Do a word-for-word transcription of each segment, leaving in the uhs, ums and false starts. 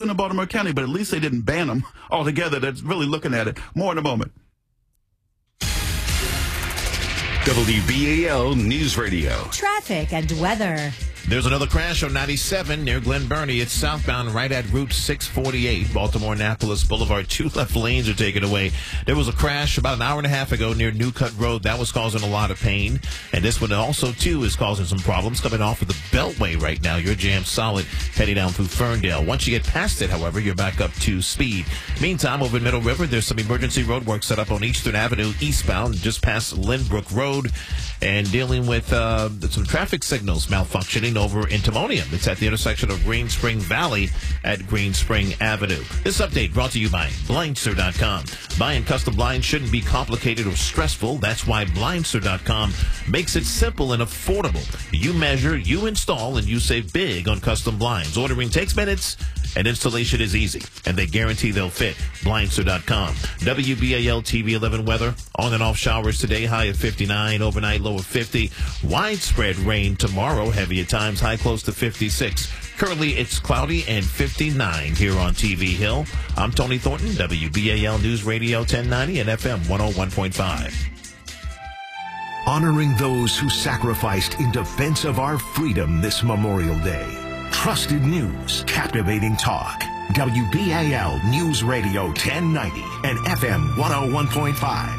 in Baltimore County, but at least they didn't ban them altogether. That's really looking at it. More in a moment. W B A L News Radio. Traffic and weather. There's another crash on ninety-seven near Glen Burnie. It's southbound right at Route six forty-eight, Baltimore-Annapolis Boulevard. Two left lanes are taken away. There was a crash about an hour and a half ago near New Cut Road. That was causing a lot of pain. And this one also, too, is causing some problems coming off of the Beltway right now. You're jammed solid heading down through Ferndale. Once you get past it, however, you're back up to speed. Meantime, over in Middle River, there's some emergency road work set up on Eastern Avenue eastbound, just past Lynbrook Road, and dealing with uh, some traffic signals malfunctioning over in Timonium. It's at the intersection of Green Spring Valley at Green Spring Avenue. This update brought to you by Blindster dot com. Buying custom blinds shouldn't be complicated or stressful. That's why Blindster dot com makes it simple and affordable. You measure, you install, and you save big on custom blinds. Ordering takes minutes, and installation is easy, and they guarantee they'll fit. Blindster dot com. W B A L T V eleven weather. On and off showers today, high at fifty-nine, overnight low of fifty. Widespread rain tomorrow, heavy at times, high close to fifty-six. Currently, it's cloudy and fifty-nine here on T V Hill. I'm Tony Thornton, W B A L News Radio ten ninety and F M one oh one point five. Honoring those who sacrificed in defense of our freedom this Memorial Day. Trusted news, captivating talk. W B A L News Radio ten ninety and F M one oh one point five.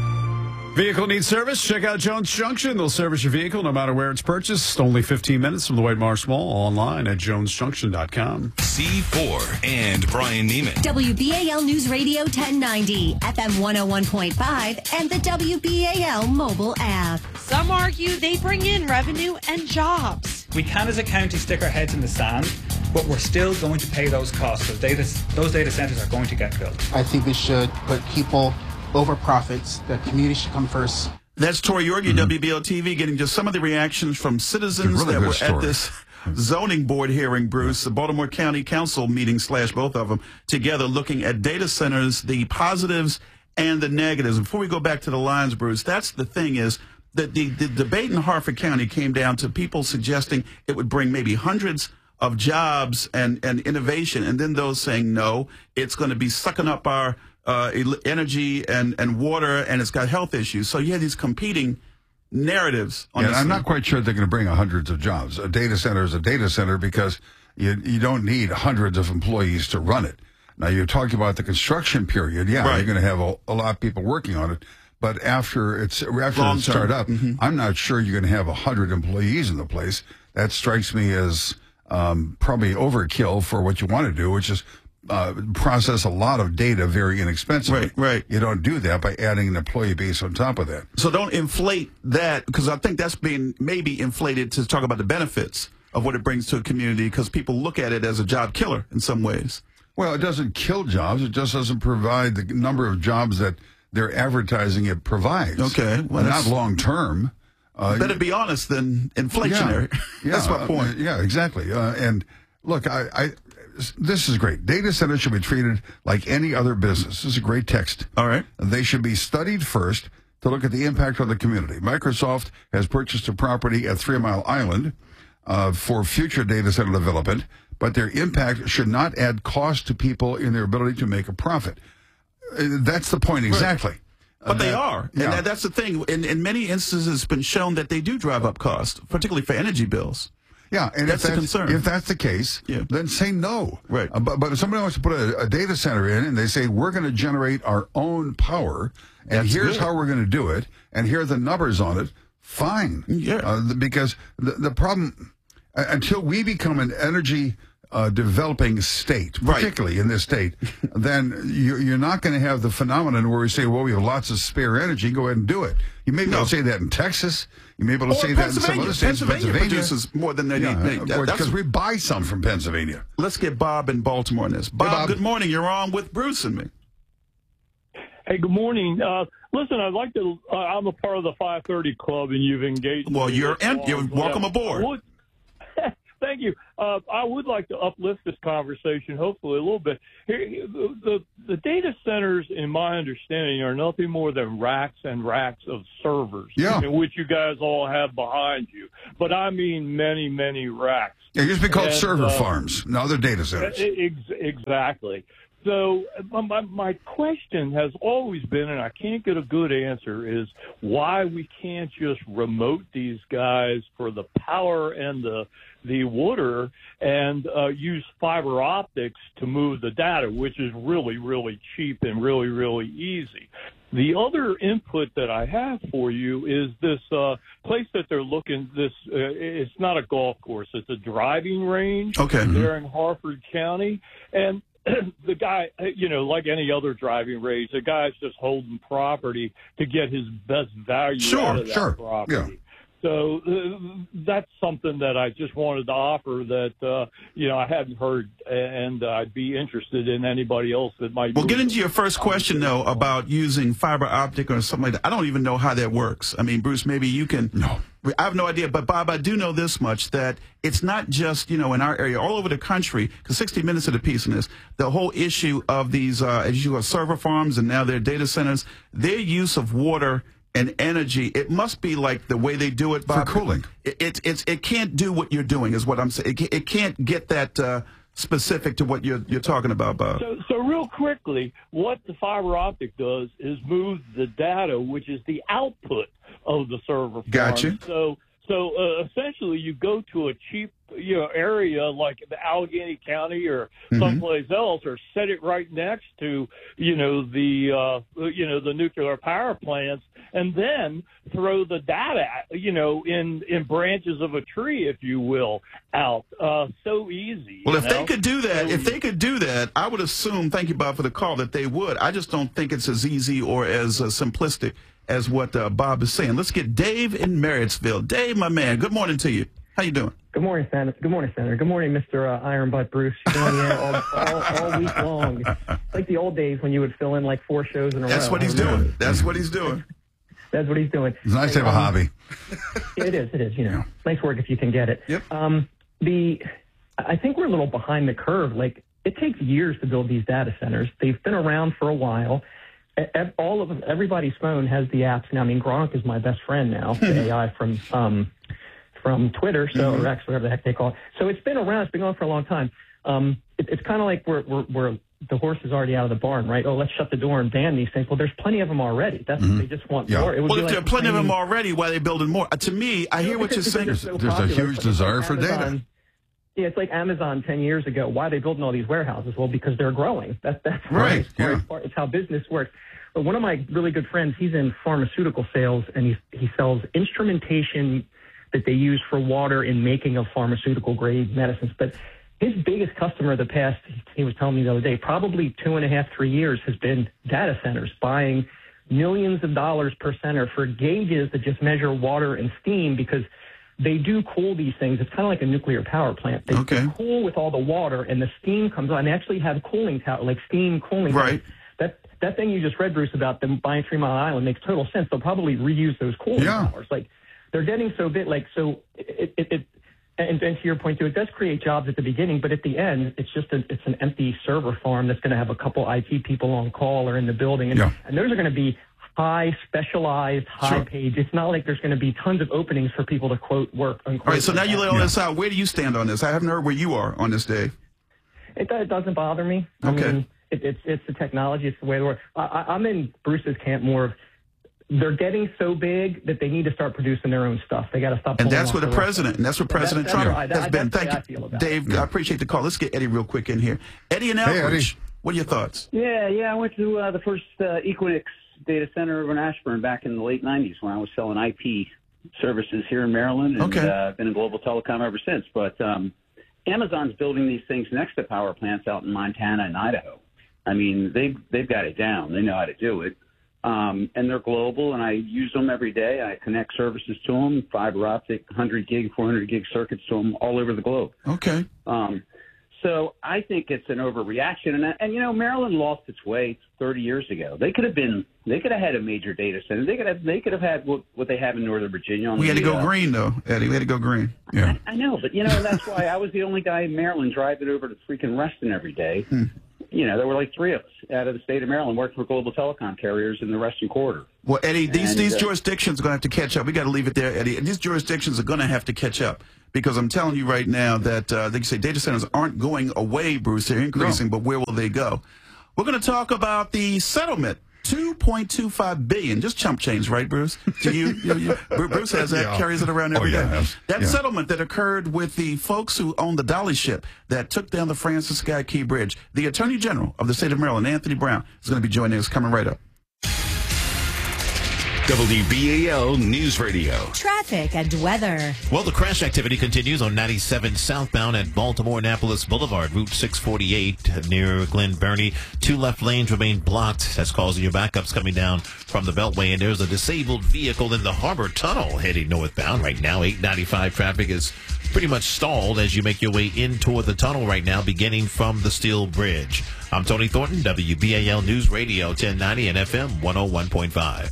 Vehicle needs service? Check out Jones Junction. They'll service your vehicle no matter where it's purchased. Only fifteen minutes from the White Marsh Mall. Online at jones junction dot com. C four and Brian Neiman. W B A L News Radio ten ninety, F M one oh one point five, and the W B A L mobile app. Some argue they bring in revenue and jobs. We can, as a county, stick our heads in the sand, but we're still going to pay those costs. Those data, those data centers are going to get built. I think we should put people over profits. The community should come first. That's Tori Yorgi, mm-hmm. W B L T V, getting just some of the reactions from citizens really that were story. at this zoning board hearing, Bruce, the Baltimore County Council meeting slash both of them together, looking at data centers, the positives and the negatives. Before we go back to the lines, Bruce, that's the thing is that the, the debate in Harford County came down to people suggesting it would bring maybe hundreds of jobs and, and innovation, and then those saying no, it's going to be sucking up our uh, energy and, and water, and it's got health issues. So you have these competing narratives. On yeah, this I'm thing. not quite sure they're going to bring hundreds of jobs. A data center is a data center because you you don't need hundreds of employees to run it. Now, you're talking about the construction period. Yeah, right. You're going to have a, a lot of people working on it. But after it's after Long it start term. up, mm-hmm. I'm not sure you're going to have one hundred employees in the place. That strikes me as um, probably overkill for what you want to do, which is uh, process a lot of data very inexpensively. Right, right. You don't do that by adding an employee base on top of that. So don't inflate that, because I think that's being maybe inflated to talk about the benefits of what it brings to a community, because people look at it as a job killer in some ways. Well, it doesn't kill jobs. It just doesn't provide the number of jobs that they're advertising it provides. Okay. Well, not long term. Uh, better be honest than inflationary. Yeah, yeah, that's my point. Uh, yeah, exactly. Uh, and look, I, I, this is great. Data centers should be treated like any other business. This is a great text. All right. They should be studied first to look at the impact on the community. Microsoft has purchased a property at Three Mile Island uh, for future data center development, but their impact should not add cost to people in their ability to make a profit. Uh, that's the point exactly. Right. But they are. And yeah. that, that's the thing. In, in many instances, it's been shown that they do drive up costs, particularly for energy bills. Yeah, and that's if the that's, concern. If that's the case, yeah. then say no. Right. Uh, but, but if somebody wants to put a, a data center in and they say, we're going to generate our own power, and that's here's good. how we're going to do it, and here are the numbers on it, fine. Yeah. Uh, because the, the problem, uh, until we become an energy Uh, developing state, particularly right. in this state, then you, you're not going to have the phenomenon where we say, well, we have lots of spare energy, go ahead and do it. You may be no. able to say that in Texas. You may be able to or say that in some other states. Pennsylvania, Pennsylvania produces more than they yeah, need. Because we buy some from Pennsylvania. Let's get Bob in Baltimore on this. Bob, hey, Bob, good morning. You're on with Bruce and me. Hey, good morning. Uh, listen, I'd like to, uh, I'm a part of the five thirty Club, and you've engaged Well, me you're, in in, you're welcome aboard. Would, Thank you. Uh, I would like to uplift this conversation, hopefully, a little bit. Here, the, the, the data centers, in my understanding, are nothing more than racks and racks of servers, yeah. in which you guys all have behind you. But I mean many, many racks. Yeah, it used to be called and, server uh, farms. Now they're data centers. Ex- exactly. So my, my question has always been, and I can't get a good answer, is why we can't just remote these guys for the power and the the water and uh, use fiber optics to move the data, which is really, really cheap and really, really easy. The other input that I have for you is this uh, place that they're looking. This uh, it's not a golf course; it's a driving range. Okay. There in Harford County, and the guy, you know, like any other driving range, the guy's just holding property to get his best value sure, out of that sure. property. Yeah. So uh, that's something that I just wanted to offer that, uh, you know, I hadn't heard, and uh, I'd be interested in anybody else that might. Well, get into your first question, though, about using fiber optic or something like that. I don't even know how that works. I mean, Bruce, maybe you can. No. I have no idea. But, Bob, I do know this much, that it's not just, you know, in our area, all over the country, because sixty minutes of the piece in this, the whole issue of these, uh, as you go, server farms and now their data centers, their use of water and energy, it must be like the way they do it, Bob. For cooling. It, it, it's, it can't do what you're doing, is what I'm saying. It, it can't get that uh, specific to what you're, you're talking about, Bob. So, so real quickly, what the fiber optic does is move the data, which is the output of the server farm. Gotcha. So, so uh, essentially, you go to a cheap, you know, area like the Allegheny County or Mm-hmm. someplace else, or set it right next to, you know, the uh, you know the nuclear power plants, and then throw the data, you know, in in branches of a tree, if you will, out. Uh, so easy. Well, if you they know? could do that, So if they could do that, I would assume, thank you, Bob, for the call, that they would. I just don't think it's as easy or as uh, simplistic as what uh, Bob is saying. Let's get Dave in Marriottsville. Dave, my man, good morning to you. How you doing? Good morning, Senator. Good morning, Senator. Good morning, Mister Uh, Iron Butt Bruce. You're on the air all, all, all week long. It's like the old days when you would fill in like four shows in a That's row. what he's doing. That's what he's doing. That's what he's doing. It's nice to have a um, hobby. It is. It is. You know, nice work if you can get it. Yep. Um, the, I think we're a little behind the curve. Like, it takes years to build these data centers. They've been around for a while. All of everybody's phone has the apps now. I mean, Gronk is my best friend now. The A I from um, from Twitter, so Mm-hmm. or X, whatever the heck they call it. So it's been around. It's been going for a long time. Um, it, it's kind of like we're, we're we're the horse is already out of the barn, right? Oh, let's shut the door and ban these things. Well, there's plenty of them already. That's Mm-hmm. they just want Yeah. more. It would Well, be if like there are plenty of them complaining- already, why are they building more? Uh, to me, I hear what you're because saying. it's so There's a popular. huge It's like desire for data. Amazon. Yeah, it's like Amazon ten years ago. Why are they building all these warehouses? Well, because they're growing. That's that's Right, It's, part- yeah. it's how business works. But one of my really good friends, he's in pharmaceutical sales, and he he sells instrumentation that they use for water in making of pharmaceutical grade medicines. But his biggest customer of the past, he was telling me the other day, probably two and a half, three years, has been data centers, buying millions of dollars per center for gauges that just measure water and steam, because they do cool these things. It's kind of like a nuclear power plant. They Okay. cool with all the water, and the steam comes on. They actually have cooling tower, like steam cooling Right. towers. That that thing you just read, Bruce, about them buying Three Mile Island makes total sense. They'll probably reuse those cooling Yeah. towers. Like, they're getting so big. Like, so it, it, it and, and to your point too, it does create jobs at the beginning, but at the end, it's just a, it's an empty server farm that's going to have a couple I T people on call or in the building, and, Yeah. and those are going to be high specialized, high Sure. paid. It's not like there's going to be tons of openings for people to quote work. Unquote. All right, so now you lay all Yeah. this out. Where do you stand on this? I haven't heard where you are on this, Dave. It, it doesn't bother me. I Okay. mean, it, it's it's the technology. It's the way it works. I, I, I'm in Bruce's camp more of they're getting so big that they need to start producing their own stuff. They got to stop. And pulling that's off what the rest of president, it. and that's what That's- President that's Trump right. has That- been. that's the way I Thank feel you, about it. Dave. I appreciate the call. Let's get Eddie real quick in here. Eddie and Hey, Elbridge, Eddie. what are your thoughts? Yeah, yeah. I went to uh, the first uh, Equinix data center over in Ashburn back in the late nineties when I was selling I P services here in Maryland, and Okay. uh, I've been in global telecom ever since. But um, Amazon's building these things next to power plants out in Montana and Idaho. I mean, they've, they've got it down. They know how to do it. Um, and they're global, and I use them every day. I connect services to them, fiber optic, one hundred gig, four hundred gig circuits to them all over the globe. Okay. Um, So I think it's an overreaction. And, and you know, Maryland lost its way thirty years ago. They could have been, they could have had a major data center. They could have, they could have had what, what they have in Northern Virginia. On we the, had to go uh, green, though, Eddie. We had to go green. Yeah. I, I know, but, you know, that's why I was the only guy in Maryland driving over to freaking Reston every day. Hmm. You know, there were like three of us out of the state of Maryland working for global telecom carriers in the Reston corridor. Well, Eddie, these, and, these uh, jurisdictions are going to have to catch up. We got to leave it there, Eddie. And these jurisdictions are going to have to catch up because I'm telling you right now that uh, they say data centers aren't going away, Bruce. They're increasing, no. But where will they go? We're going to talk about the settlement. two point two five billion dollars, just chump change, right, Bruce? To you, you, you Bruce has that, yeah. carries it around every oh, yeah, day. That yeah. settlement that occurred with the folks who owned the Dolly ship that took down the Francis Scott Key Bridge. The Attorney General of the state of Maryland, Anthony Brown, is going to be joining us coming right up. W B A L News Radio. Traffic and weather. Well, the crash activity continues on ninety-seven southbound at Baltimore-Annapolis Boulevard, Route six forty-eight near Glen Burnie. Two left lanes remain blocked. That's causing your backups coming down from the Beltway. And there's a disabled vehicle in the Harbor Tunnel heading northbound right now. eight ninety-five traffic is pretty much stalled as you make your way in toward the tunnel right now, beginning from the Steel Bridge. I'm Tony Thornton, W B A L News Radio ten ninety and F M one oh one point five.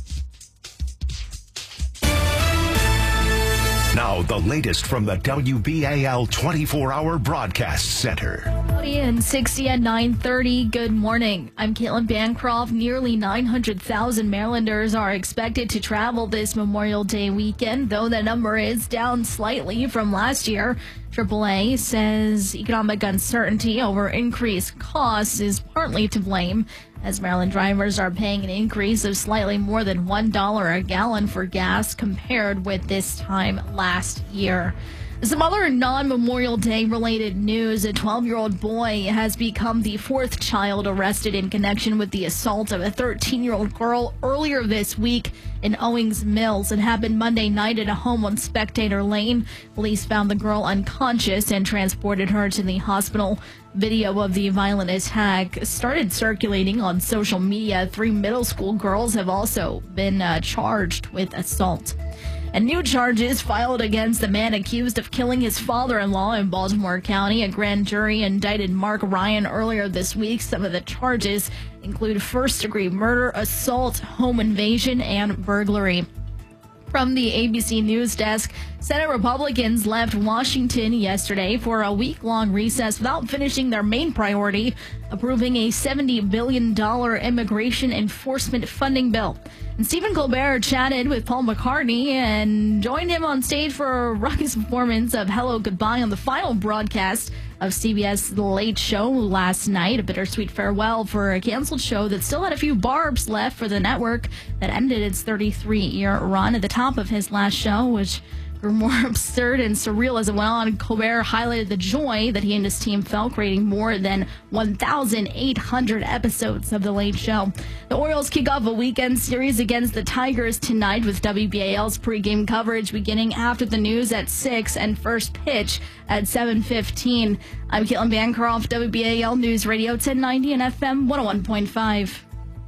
Now, the latest from the W B A L twenty-four hour Broadcast Center. And sixty at nine thirty. Good morning. I'm Caitlin Bancroft. Nearly nine hundred thousand Marylanders are expected to travel this Memorial Day weekend, though the number is down slightly from last year. triple A says economic uncertainty over increased costs is partly to blame, as Maryland drivers are paying an increase of slightly more than one dollar a gallon for gas compared with this time last year. Some other non-Memorial Day related news. A twelve-year-old boy has become the fourth child arrested in connection with the assault of a thirteen-year-old girl earlier this week in Owings Mills. It happened Monday night at a home on Spectator Lane. Police found the girl unconscious and transported her to the hospital. Video of the violent attack started circulating on social media. Three middle school girls have also been uh, charged with assault. And new charges filed against the man accused of killing his father-in-law in Baltimore County. A grand jury indicted Mark Ryan earlier this week. Some of the charges include first-degree murder, assault, home invasion, and burglary. From the A B C News Desk, Senate Republicans left Washington yesterday for a week-long recess without finishing their main priority, approving a seventy billion dollars immigration enforcement funding bill. And Stephen Colbert chatted with Paul McCartney and joined him on stage for a raucous performance of Hello Goodbye on the final broadcast of C B S The Late Show last night. A bittersweet farewell for a canceled show that still had a few barbs left for the network that ended its thirty-three-year run. At the top of his last show, which grew more absurd and surreal as it went on, Colbert highlighted the joy that he and his team felt creating more than one thousand eight hundred episodes of The Late Show. The Orioles kick off a weekend series against the Tigers tonight with W B A L's pregame coverage beginning after the news at six and first pitch at seven fifteen. I'm Caitlin Bancroft, W B A L News Radio ten ninety and F M one oh one point five.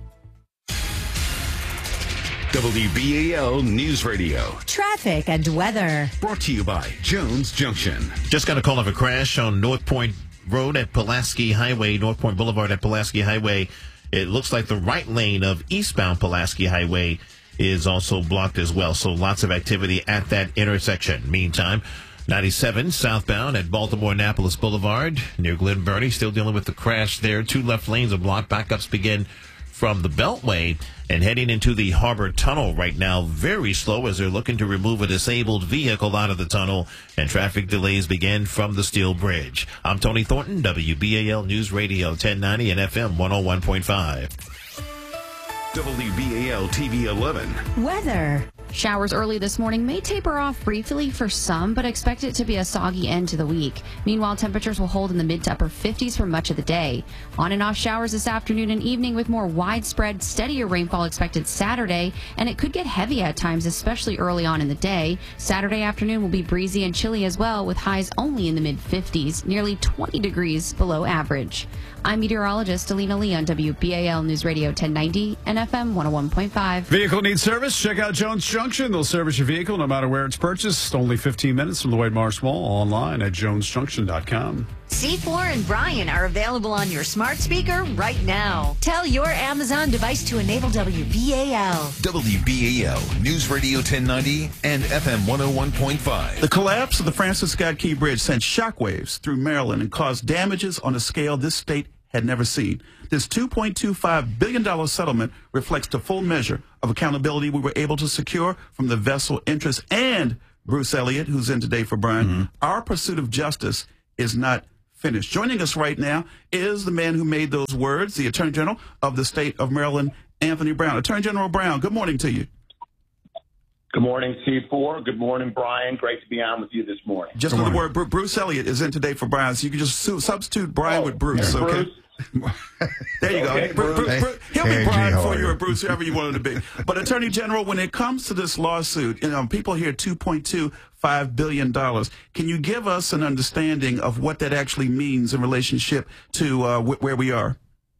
W B A L News Radio. Traffic and weather. Brought to you by Jones Junction. Just got a call of a crash on North Point Road at Pulaski Highway, North Point Boulevard at Pulaski Highway. It looks like the right lane of eastbound Pulaski Highway is also blocked as well. So lots of activity at that intersection. Meantime, ninety-seven southbound at Baltimore-Annapolis Boulevard near Glen Burnie, still dealing with the crash there. Two left lanes are blocked. Backups begin from the Beltway and heading into the Harbor Tunnel right now. Very slow as they're looking to remove a disabled vehicle out of the tunnel, and traffic delays begin from the Steel Bridge. I'm Tony Thornton, W B A L News Radio ten ninety and F M one oh one point five. W B A L T V eleven. Weather. Showers early this morning may taper off briefly for some, but expect it to be a soggy end to the week. Meanwhile, temperatures will hold in the mid to upper fifties for much of the day. On and off showers this afternoon and evening with more widespread, steadier rainfall expected Saturday, and it could get heavy at times, especially early on in the day. Saturday afternoon will be breezy and chilly as well, with highs only in the mid fifties, nearly twenty degrees below average. I'm meteorologist Alina Lee on W B A L News Radio ten ninety and F M one oh one point five. Vehicle needs service? Check out Jones Junction. They'll service your vehicle no matter where it's purchased. Only fifteen minutes from the White Marsh Mall. Online at jones junction dot com. C four and Brian are available on your smart speaker right now. Tell your Amazon device to enable W B A L. W B A L News Radio ten ninety and F M one oh one point five. The collapse of the Francis Scott Key Bridge sent shockwaves through Maryland and caused damages on a scale this state had never seen. This two point two five billion dollars settlement reflects the full measure of accountability we were able to secure from the vessel interests and Bruce Elliott, who's in today for Brian. Mm-hmm. Our pursuit of justice is not finished. Joining us right now is the man who made those words, the Attorney General of the state of Maryland, Anthony Brown. Attorney General Brown, good morning to you. Good morning, C four. Good morning, Brian. Great to be on with you this morning. Just for the word, Bruce Elliott is in today for Brian, so you can just su- substitute Brian oh, with Bruce, yeah. okay? Bruce. There you okay, go. Bruce. Bruce, Bruce, he'll be hey, Brian G, for you or Bruce, whoever you want him to be. But Attorney General, when it comes to this lawsuit, you know, people hear two point two five billion dollars. Can you give us an understanding of what that actually means in relationship to uh, wh- where we are?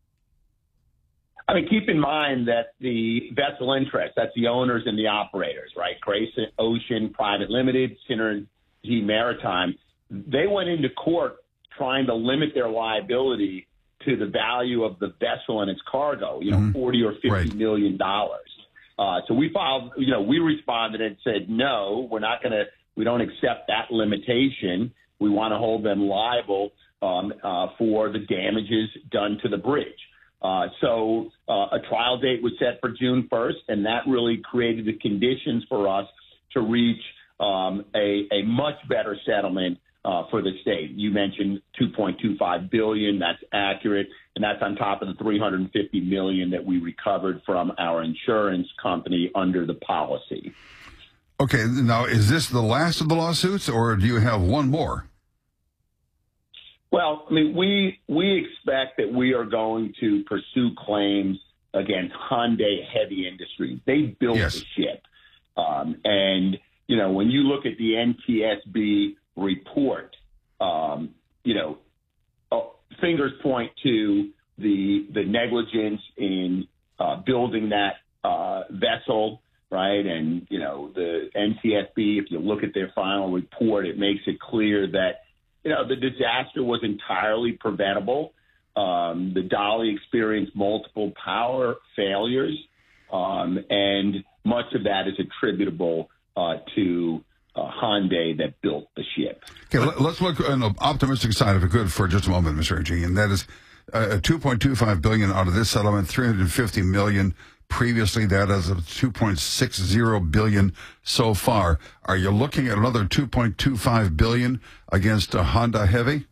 I mean, keep in mind that the vessel interest, that's the owners and the operators, right? Grace Ocean Private Limited, Synergy Maritime, they went into court trying to limit their liability to the value of the vessel and its cargo, you know, mm-hmm. forty or fifty right. million dollars. Uh, so we filed, you know, we responded and said, no, we're not going to, we don't accept that limitation. We want to hold them liable um, uh, for the damages done to the bridge. Uh, so uh, a trial date was set for June first, and that really created the conditions for us to reach um, a, a much better settlement Uh, for the state. You mentioned two point two five billion dollars. That's accurate, and that's on top of the three hundred fifty million dollars that we recovered from our insurance company under the policy. Okay, now is this the last of the lawsuits, or do you have one more? Well, I mean, we we expect that we are going to pursue claims against Hyundai Heavy Industries. They built yes. the ship, um, and you know when you look at the N T S B report, um, you know, uh, fingers point to the the negligence in uh, building that uh, vessel, right? And, you know, the N T S B, if you look at their final report, it makes it clear that, you know, the disaster was entirely preventable. Um, the Dolly experienced multiple power failures, um, and much of that is attributable uh, to Uh, Hyundai that built the ship. Okay, let, let's look on the optimistic side, if we could, for just a moment, Mister G, and that is uh, two point two five billion dollars out of this settlement, three hundred fifty million dollars previously. That is two point six zero billion dollars so far. Are you looking at another two point two five billion dollars against uh, Honda Heavy?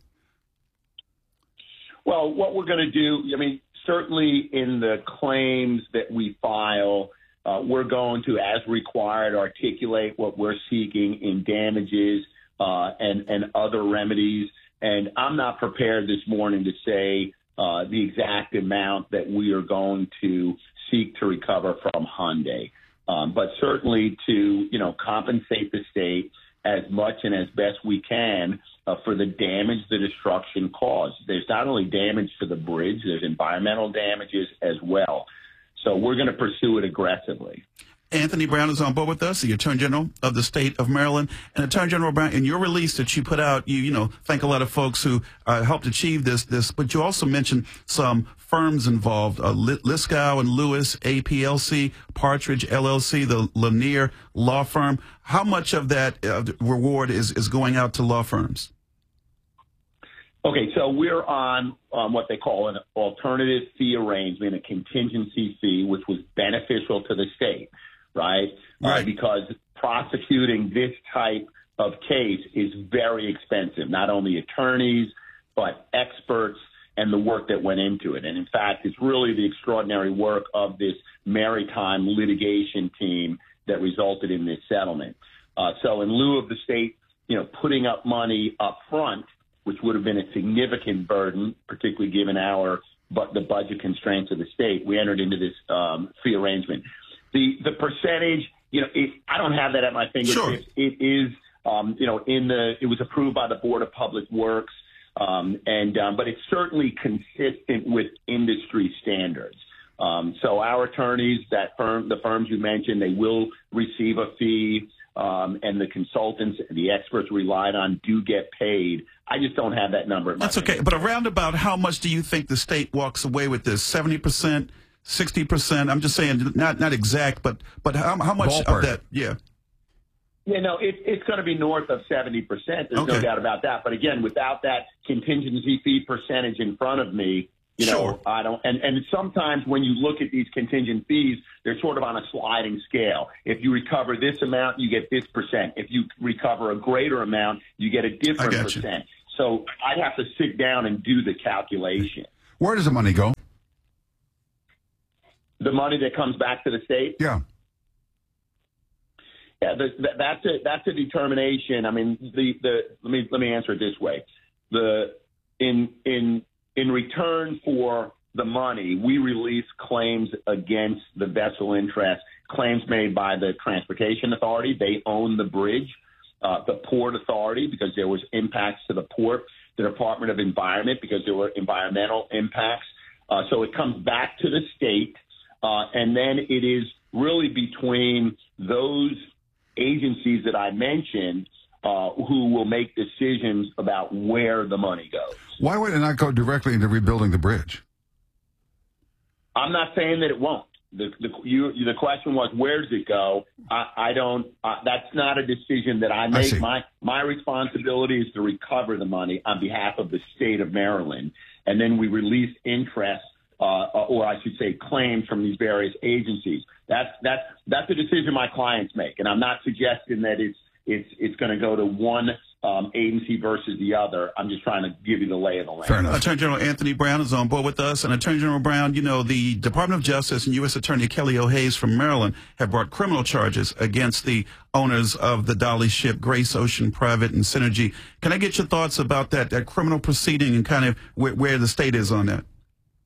Well, what we're going to do, I mean, certainly in the claims that we file, Uh, we're going to, as required, articulate what we're seeking in damages uh, and, and other remedies. And I'm not prepared this morning to say uh, the exact amount that we are going to seek to recover from Hyundai. Um, but certainly to, you know, compensate the state as much and as best we can uh, for the damage the destruction caused. There's not only damage to the bridge, there's environmental damages as well. So we're going to pursue it aggressively. Anthony Brown is on board with us, the Attorney General of the state of Maryland. And Attorney General Brown, in your release that you put out, you you know thank a lot of folks who uh, helped achieve this. This, but you also mentioned some firms involved: uh, Liskow and Lewis, A P L C, Partridge L L C, the Lanier Law Firm. How much of that uh, reward is is going out to law firms? Okay, so we're on um, what they call an alternative fee arrangement, a contingency fee, which was beneficial to the state, right? Right. Uh, because prosecuting this type of case is very expensive, not only attorneys, but experts and the work that went into it. And in fact, it's really the extraordinary work of this maritime litigation team that resulted in this settlement. Uh, so in lieu of the state, you know, putting up money up front, which would have been a significant burden, particularly given our but the budget constraints of the state, we entered into this um, fee arrangement. The the percentage, you know, it, I don't have that at my fingertips. Sure. It is, um, you know, in the it was approved by the Board of Public Works, um, and um, but it's certainly consistent with industry standards. Um, so our attorneys, that firm, the firms you mentioned, they will receive a fee, um, and the consultants, the experts relied on do get paid. I just don't have that number. At my That's okay. But around about how much do you think the state walks away with this? seventy percent, sixty percent? I'm just saying, not not exact, but but how, how much Ballpark. of that? Yeah. Yeah, no, it, it's going to be north of seventy percent. There's Okay. no doubt about that. But again, without that contingency fee percentage in front of me, you know, Sure. I don't. And, and sometimes when you look at these contingent fees, they're sort of on a sliding scale. If you recover this amount, you get this percent. If you recover a greater amount, you get a different I got you. percent. So I'd have to sit down and do the calculation. Where does the money go? The money that comes back to the state? Yeah. Yeah, the, the, that's a that's a determination. I mean, the, the let me let me answer it this way: the in in in return for the money, we release claims against the vessel interest, claims made by the Transportation Authority. They own the bridge, uh, the Port Authority because there was impacts to the port, the Department of Environment because there were environmental impacts. Uh, so it comes back to the state, uh, and then it is really between those agencies that I mentioned uh, who will make decisions about where the money goes. Why would it not go directly into rebuilding the bridge? I'm not saying that it won't. The the, you, the question was, where does it go? I, I don't. Uh, that's not a decision that I make. I see. my my responsibility is to recover the money on behalf of the state of Maryland, and then we release interest, uh, or I should say, claims from these various agencies. That's that's that's a decision my clients make, and I'm not suggesting that it's it's it's going to go to one um, agency versus the other. I'm just trying to give you the lay of the land. Fair enough. Attorney General Anthony Brown is on board with us. And Attorney General Brown, you know, the Department of Justice and U S Attorney Kelly O'Hayes from Maryland have brought criminal charges against the owners of the Dolly ship, Grace Ocean Private and Synergy. Can I get your thoughts about that, that criminal proceeding and kind of where, where the state is on that?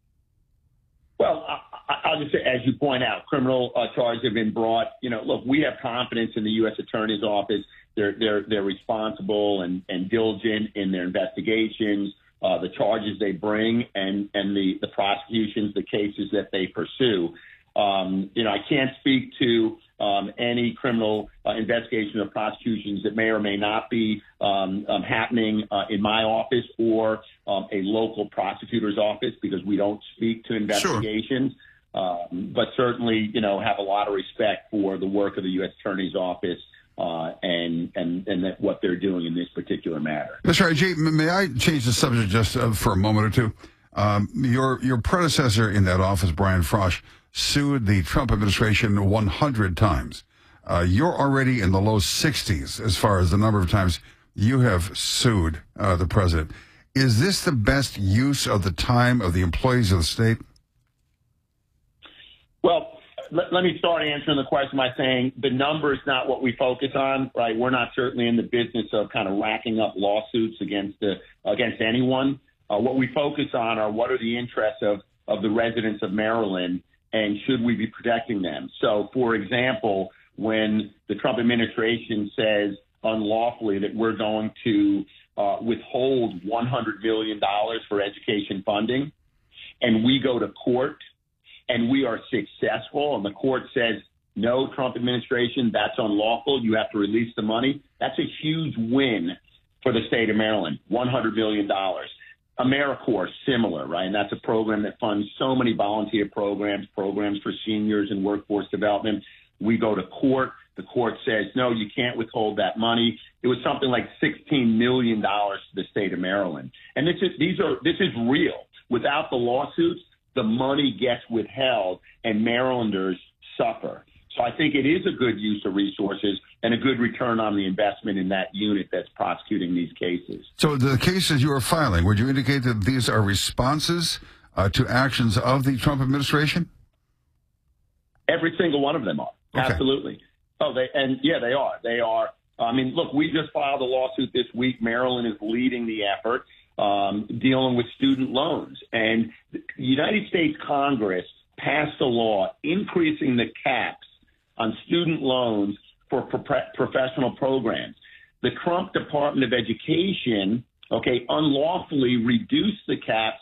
Well, I, I'll just say, as you point out, criminal uh, charges have been brought. You know, look, we have confidence in the U S Attorney's Office. They're they're they're responsible and, and diligent in their investigations, uh, the charges they bring, and and the the prosecutions, the cases that they pursue. Um, you know, I can't speak to um, any criminal uh, investigation or prosecutions that may or may not be um, um, happening uh, in my office or um, a local prosecutor's office because we don't speak to investigations. Sure. Um, but certainly, you know, have a lot of respect for the work of the U S Attorney's Office uh, and and and that what they're doing in this particular matter. Mister I G, may I change the subject just uh, for a moment or two? Um, your your predecessor in that office, Brian Frosch, sued the Trump administration one hundred times. Uh, you're already in the low sixties as far as the number of times you have sued uh, the president. Is this the best use of the time of the employees of the state? Well, let, let me start answering the question by saying the number is not what we focus on, right? We're not certainly in the business of kind of racking up lawsuits against the, against anyone. Uh, what we focus on are what are the interests of, of the residents of Maryland and should we be protecting them? So, for example, when the Trump administration says unlawfully that we're going to uh, withhold one hundred million dollars for education funding, and we go to court and we are successful and the court says, no, Trump administration, that's unlawful, you have to release the money, that's a huge win for the state of Maryland, one hundred million dollars. AmeriCorps, similar, right? And that's a program that funds so many volunteer programs, programs for seniors and workforce development. We go to court. The court says, no, you can't withhold that money. It was something like sixteen million dollars to the state of Maryland. And this is, these are, this is real. Without the lawsuits, the money gets withheld and Marylanders suffer. So I think it is a good use of resources and a good return on the investment in that unit that's prosecuting these cases. So the cases you are filing, would you indicate that these are responses uh, to actions of the Trump administration? Every single one of them are. Okay. Absolutely. Oh, they and yeah, they are. They are. I mean, look, we just filed a lawsuit this week. Maryland is leading the effort um, dealing with student loans. And the United States Congress passed a law increasing the caps on student loans for pro- professional programs. The Trump Department of Education, okay, unlawfully reduced the caps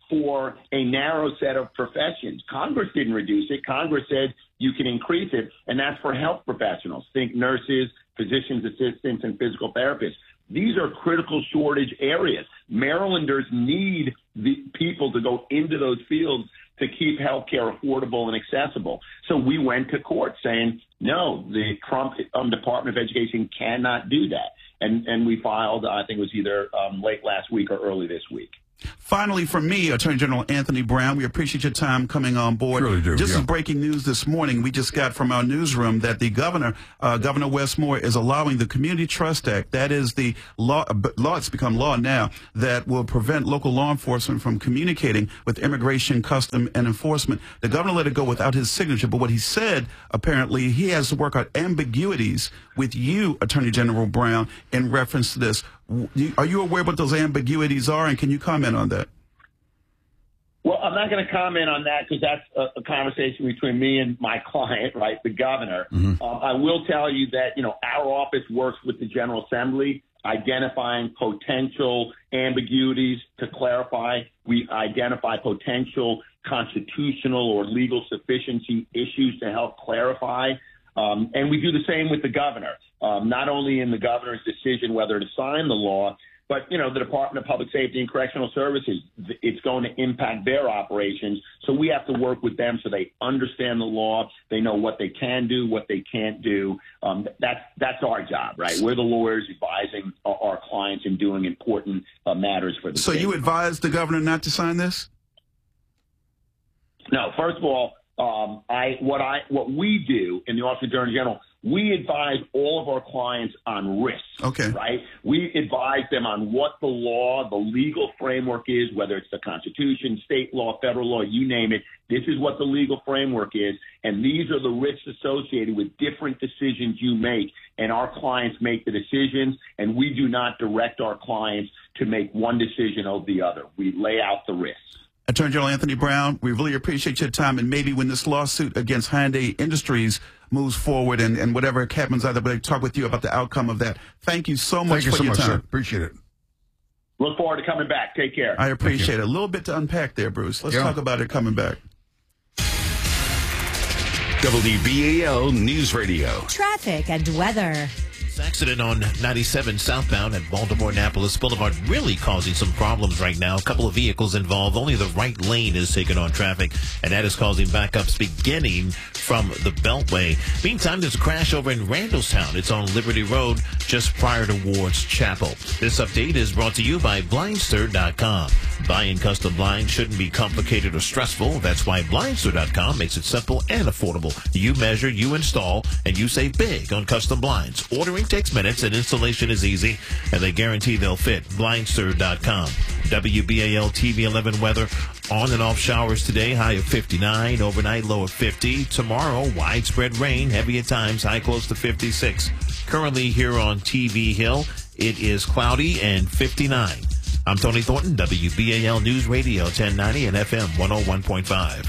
for a narrow set of professions. Congress didn't reduce it. Congress said you can increase it, and that's for health professionals. Think nurses, physicians assistants, and physical therapists. These are critical shortage areas. Marylanders need the people to go into those fields to keep health care affordable and accessible. So we went to court saying, no, the Trump um, Department of Education cannot do that. And, and we filed, I think it was either um, late last week or early this week. Finally, from me, Attorney General Anthony Brown, we appreciate your time coming on board. Really do, Just yeah. as breaking news this morning, we just got from our newsroom that the governor, uh, Governor Wes Moore, is allowing the Community Trust Act, that is the law, law, it's become law now, that will prevent local law enforcement from communicating with immigration, custom, and enforcement. The governor let it go without his signature, but what he said, apparently, he has to work out ambiguities with you, Attorney General Brown, in reference to this. Are you aware what those ambiguities are, and can you comment on that? Well, I'm not going to comment on that because that's a, a conversation between me and my client, right, the governor. Mm-hmm. Um, I will tell you that, you know, our office works with the General Assembly, identifying potential ambiguities to clarify. We identify potential constitutional or legal sufficiency issues to help clarify. Um, and we do the same with the governor, um, not only in the governor's decision whether to sign the law, but, you know, the Department of Public Safety and Correctional Services, it's going to impact their operations. So we have to work with them so they understand the law. They know what they can do, what they can't do. Um, that's that's our job, right? We're the lawyers advising our, our clients and doing important uh, matters for the So state. you advised the governor not to sign this? No, first of all, um, I what I what we do in the Office of Attorney General, we advise all of our clients on risks. Okay. Right? We advise them on what the law, the legal framework is, whether it's the Constitution, state law, federal law, you name it. This is what the legal framework is, and these are the risks associated with different decisions you make, and our clients make the decisions, and we do not direct our clients to make one decision over the other. We lay out the risks. Attorney General Anthony Brown, we really appreciate your time, and maybe when this lawsuit against Hyundai Industries moves forward and, and whatever happens, either we'll talk with you about the outcome of that. Thank you so much Thank you for so your much, time. sir. Appreciate it. Look forward to coming back. Take care. I appreciate it. A little bit to unpack there, Bruce. Let's Yeah. talk about it coming back. W B A L News Radio. Traffic and weather. Accident on ninety-seven southbound at Baltimore-Annapolis Boulevard really causing some problems right now. A couple of vehicles involved. Only the right lane is taking on traffic, and that is causing backups beginning from the Beltway. Meantime, there's a crash over in Randallstown. It's on Liberty Road just prior to Ward's Chapel. This update is brought to you by Blindster dot com. Buying custom blinds shouldn't be complicated or stressful. That's why Blindster dot com makes it simple and affordable. You measure, you install, and you save big on custom blinds. Ordering takes minutes and installation is easy, and they guarantee they'll fit. Blindster dot com. W B A L T V eleven weather. On and off showers today, high of fifty-nine. Overnight, low of fifty. Tomorrow, widespread rain, heavy at times, high close to fifty-six. Currently here on T V Hill, it is cloudy and fifty-nine. I'm Tony Thornton, W B A L News Radio ten ninety and F M one oh one point five.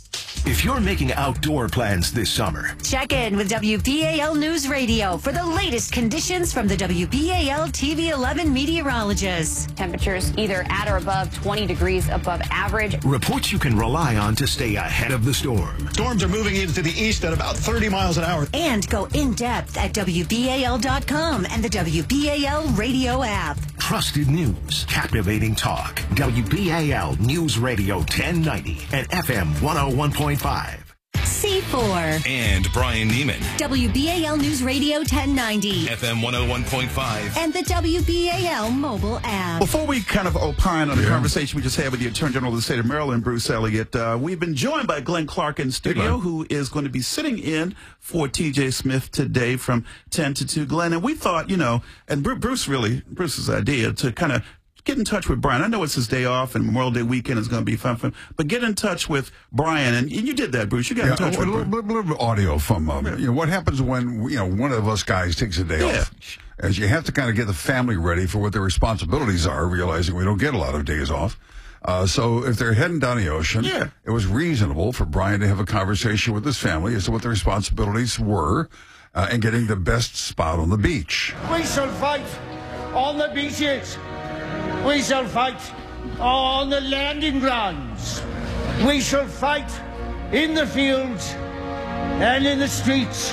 If you're making outdoor plans this summer, Check in with W B A L News Radio for the latest conditions from the W B A L T V eleven meteorologists. Temperatures either at or above twenty degrees above average. reports you can rely on to stay ahead of the storm. Storms are moving into the east at about thirty miles an hour. And go in depth at W B A L dot com and the W B A L radio app. Trusted news, captivating talk. W B A L News Radio ten ninety and F M one oh one point five. C four. And Brian Neiman. W B A L News Radio ten ninety. F M one oh one point five. And the W B A L mobile app. Before we kind of opine on the yeah. conversation we just had with the Attorney General of the state of Maryland, Bruce Elliott, uh, we've been joined by Glenn Clark in studio, who is going to be sitting in for T J Smith today from ten to two. Glenn, and we thought, you know, and Bruce really, Bruce's idea to kind of get in touch with Brian. I know it's his day off and Memorial Day weekend is going to be fun for him, but get in touch with Brian. And you did that, Bruce. You got yeah, in touch a, with a little, little, little bit of audio from, um, you know, what happens when, you know, one of us guys takes a day yeah. off. As you have to kind of get the family ready for what their responsibilities are, realizing we don't get a lot of days off. Uh, so if they're heading down the ocean, yeah. it was reasonable for Brian to have a conversation with his family as to what the responsibilities were uh, and getting the best spot on the beach. We shall fight on the beaches. We shall fight on the landing grounds. We shall fight in the fields and in the streets.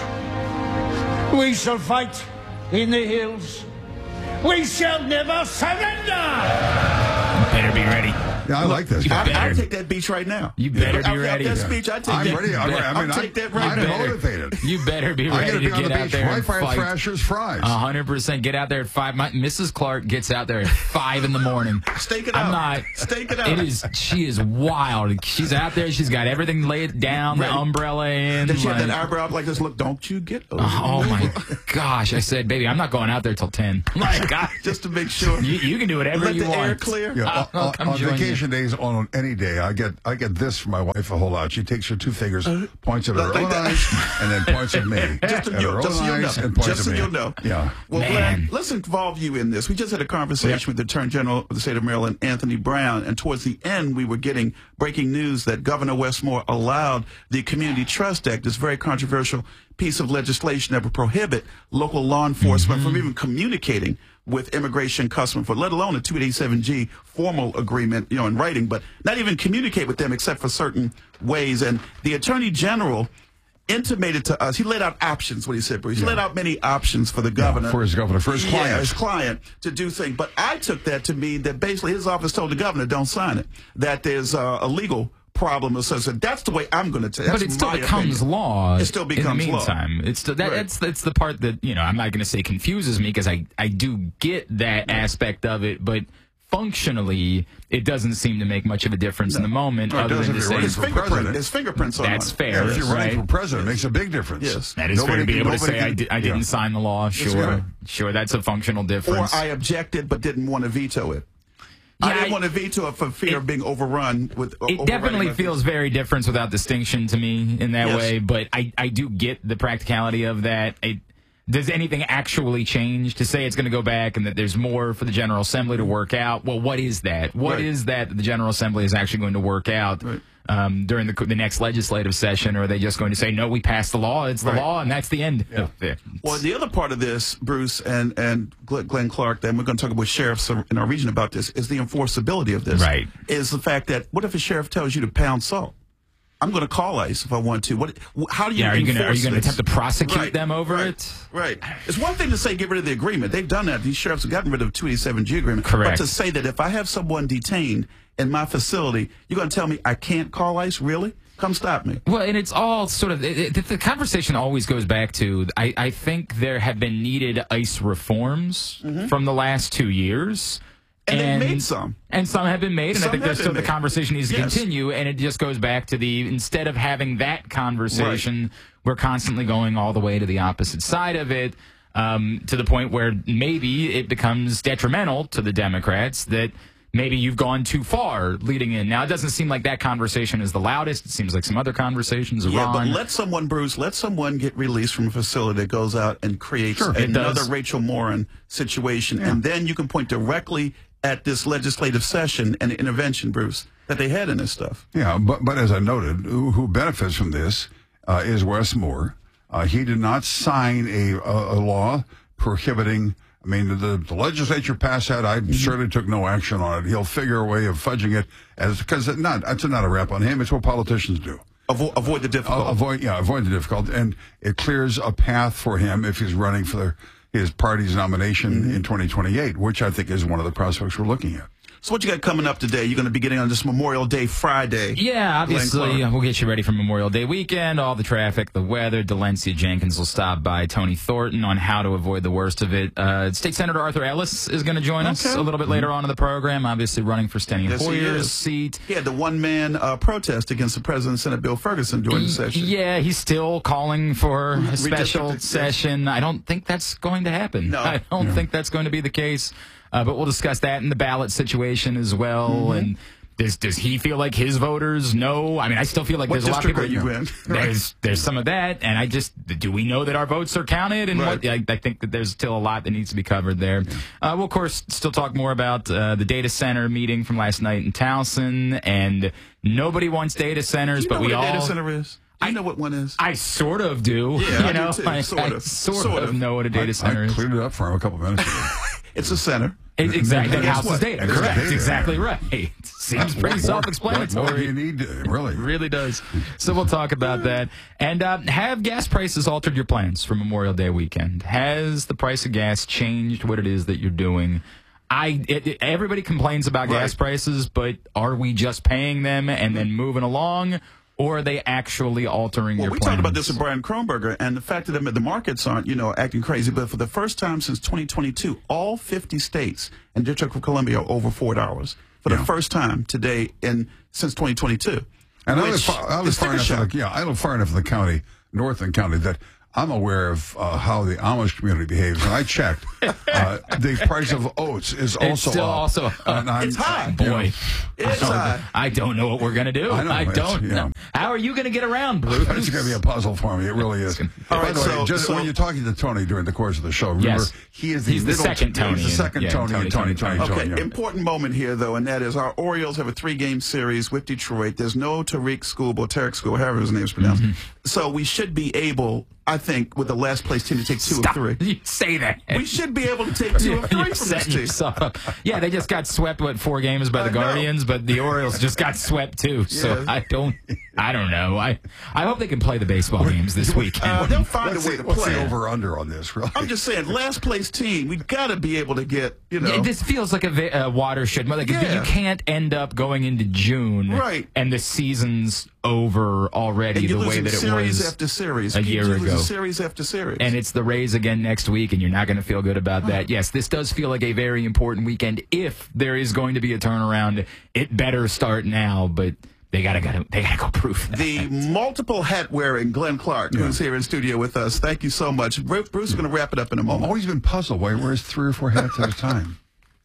We shall fight in the hills. We shall never surrender. Better be ready. Yeah, I like this. I, I'll take that beach right now. You better be I'll, ready. That speech, I take I'm that. ready. I'm ready. I mean, I'll take that right I'm now. motivated. You better be I ready gotta to be on get the out beach there right and by fight. Thrasher's Fries. A hundred percent. Get out there at five. My, Missus Clark gets out there at five in the morning. Stake it I'm out. not. Stake it out. It is. She is wild. She's out there. She's got everything laid down. Right. The umbrella in. Does she like, have that eyebrow up like this? Look, don't you get over Oh my gosh! I said, baby, I'm not going out there till ten. My God, just to make sure. You, you can do whatever Let you the want. air clear. Yeah, I'll- I'll on come on join vacation days, on any day, I get I get this from my wife a whole lot. She takes her two fingers, points at her like own that. eyes, and then points at me. Just so at you- her just own so you'll eyes know. and points Just at so me. you'll know. Yeah. Well, Man. Glenn, let's involve you in this. We just had a conversation with the Attorney General of the state of Maryland, Anthony Brown, and towards the end, we were getting breaking news that Governor Westmore allowed the Community Trust Act, this very controversial piece of legislation that would prohibit local law enforcement mm-hmm. from even communicating with immigration customs, for let alone a two eighty-seven G formal agreement, you know, in writing, but not even communicate with them except for certain ways. And the Attorney General intimated to us, he laid out options, what he said, Bruce. He Yeah. laid out many options for the governor. Yeah, for his governor, for his client. Yeah, his client to do things. But I took that to mean that basically his office told the governor, don't sign it, that there's uh, a legal problem associated. That's the way I'm going to take it. But it still becomes opinion. law. It still becomes in the law. meantime. It's still, that, Right. that's that's the part that, you know, I'm not going to say confuses me because I I do get that aspect of it, but functionally it doesn't seem to make much of a difference in the moment. No, it other does than if to you're running say for fingerprint, president. his fingerprints on that's it. fair. Yeah, if you're running right? for president, it makes a big difference. Yes. That is fair to be able to say can- I, di- I didn't yeah. sign the law. Sure, right. sure, that's a functional Or difference. I objected but didn't want to veto it. I Yeah, didn't I- want to veto it for fear it- of being overrun with. It overriding definitely my- feels very difference without distinction to me in that Yes. way, but I, I do get the practicality of that. It, does anything actually change to say it's going to go back and that there's more for the General Assembly to work out? Well, what is that? What Right. is that that the General Assembly is actually going to work out Right. um, during the, the next legislative session? Or are they just going to say, no, we passed the law, it's the Right. law, and that's the end? Yeah. of it? Well, the other part of this, Bruce and and Glenn Glenn Clark, then we're going to talk with sheriffs in our region about this, is the enforceability of this. Right. Is the fact that what if a sheriff tells you to pound salt? I'm going to call ICE if I want to. What? How do you? Yeah, are you enforce going to are you going to this? attempt to prosecute Right, them over right, it? Right. It's one thing to say get rid of the agreement. They've done that. These sheriffs have gotten rid of the two eighty-seven G agreement. Correct. But to say that if I have someone detained in my facility, you're going to tell me I can't call ICE? Really? Come stop me. Well, and it's all sort of it, it, the conversation always goes back to I, I think there have been needed ICE reforms Mm-hmm. from the last two years. And they've made some. And some have been made, and Some I think have there's been still the made. conversation needs to Yes. continue, and it just goes back to the instead of having that conversation, we're constantly going all the way to the opposite side of it, um, to the point where maybe it becomes detrimental to the Democrats that maybe you've gone too far leading in. Now, it doesn't seem like that conversation is the loudest. It seems like some other conversations are Yeah, wrong. but let someone, Bruce, let someone get released from a facility that goes out and creates Sure, it another does. Rachel Morin situation. Yeah. And then you can point directly at this legislative session and intervention, Bruce, that they had in this stuff. Yeah, but but as I noted, who, who benefits from this uh, is Westmore. Uh, he did not sign a, a, a law prohibiting. I mean, the, the legislature passed that. I Mm-hmm. certainly took no action on it. He'll figure a way of fudging it, as because it's not it's not a rap on him. It's what politicians do. Avo- avoid the difficult. Uh, avoid yeah, avoid the difficult, and it clears a path for him if he's running for the, his party's nomination Mm-hmm. in twenty twenty-eight, which I think is one of the prospects we're looking at. So what you got coming up today? You're going to be getting on this Memorial Day Friday. Yeah, obviously, Glenn Clark. we'll get you ready for Memorial Day weekend, all the traffic, the weather. Delencia Jenkins will stop by Tony Thornton on how to avoid the worst of it. Uh, State Senator Arthur Ellis is going to join us Okay. a little bit later on in the program, obviously running for Steny Yes, he Hoyer's is. seat. He had the one-man uh, protest against the President, Senate Bill Ferguson during the session. Yeah, he's still calling for a special Redistricted, yes. session. I don't think that's going to happen. No. I don't think that's going to be the case. Uh, but we'll discuss that in the ballot situation as well. Mm-hmm. And does does he feel like his voters know? I mean, I still feel like What there's a lot of district people. are you in? There's there's some of that, and I just do we know that our votes are counted? And Right. what I, I think that there's still a lot that needs to be covered there. Uh, we'll of course still talk more about uh, the data center meeting from last night in Towson, and nobody wants data centers, Do you but know we what a all. data center is? Do you know what one is? I sort of do. Yeah, you I do know, too. I, Sort I of. sort, Sort of of. know what a data I, center I is. cleared it up for him a couple minutes ago. It's a center. Exactly. That houses data. It's Correct. data. Exactly right. Seems pretty What more- self-explanatory. What more do you need? to- Really? Really does. So we'll talk about that. And uh, have gas prices altered your plans for Memorial Day weekend? Has the price of gas changed what it is that you're doing? I it, it- everybody complains about Right. gas prices, but are we just paying them and then moving along, or are they actually altering Well, your we plans? talked about this with Brian Kronberger, and the fact that the markets aren't, you know, acting crazy. But for the first time since twenty twenty-two, all fifty states and District of Columbia are over four dollars for the Yeah. first time today in since twenty twenty-two. And I live, which far, I live is far enough. sticker In shock. the, yeah, I live far enough in the county, Northland County, that I'm aware of uh, how the Amish community behaves. And I checked. Uh, the price of oats is also It's still up. also up. And I'm- It's high. you know, Boy, It's I, high. don't, I don't know what we're going to do. I know, I it's, don't you know. know. How are you going to get around, Bruce? It's going to be a puzzle for me. It really is. All By right, the way, so- just so- when you're talking to Tony during the course of the show, remember, Yes. he is the He's the middle second Tony He's the in- second yeah, Tony, Tony, and Tony, Tony, Tony, Tony. Okay, Tony. yeah. important moment here, though, and that is our Orioles have a three-game series with Detroit. There's no Tariq Skubal, or Tarek Skubal, however his name is pronounced. So we should be able, I think, with the last place team to take two Stop. or three. You say that. We should be able to take two or You're three from this setting team. yourself up. Yeah, they just got swept, what, four games by the I know. Guardians, but the Orioles just got swept, too. So Yeah. I don't I don't know. I I hope they can play the baseball games this weekend. Uh, they'll find What's a way the, to what's play. the over-under on this, really? I'm just saying, last place team, we got to be able to get, you know. Yeah, this feels like a, va- a watershed. Like Yeah. you can't end up going into June, Right. and the season's over already and you're the way losing that it series was after series. a Keep year losing ago. Series after series. And it's the Rays again next week, and you're not going to feel good about that. Yes, this does feel like a very important weekend. If there is going to be a turnaround, it better start now. But they gotta go. They gotta go proof that. the multiple hat wearing Glenn Clark, who's here in studio with us. Thank you so much. Bruce Bruce is going to wrap it up in a I've moment. always been puzzled why he wears three or four hats at a time.